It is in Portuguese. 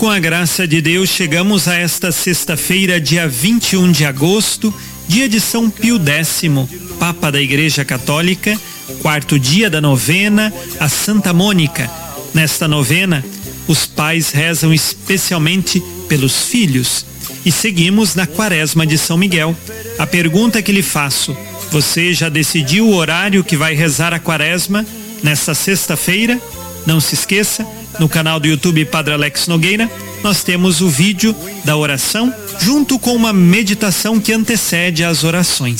Com a graça de Deus, chegamos a esta sexta-feira, dia 21 de agosto, dia de São Pio X, Papa da Igreja Católica, quarto dia da novena a Santa Mônica. Nesta novena, os pais rezam especialmente pelos filhos. E seguimos na Quaresma de São Miguel. A pergunta que lhe faço: você já decidiu o horário que vai rezar a Quaresma nesta sexta-feira? Não se esqueça, no canal do YouTube Padre Alex Nogueira, nós temos o vídeo da oração junto com uma meditação que antecede as orações.